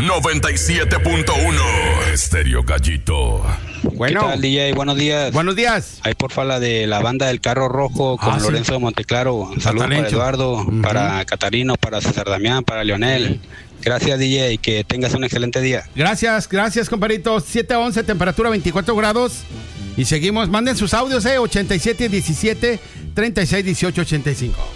97.1 Estéreo Gallito. Bueno. ¿Qué tal, DJ? Buenos días. Buenos días. Ahí porfa la de la banda del Carro Rojo con Lorenzo de Monteclaro. Saludos para Eduardo, para Catarino, para César Damián, para Leonel. Gracias, DJ, que tengas un excelente día. Gracias, compadrito. 7:11, temperatura 24 grados. Y seguimos, manden sus audios, 8717 361885.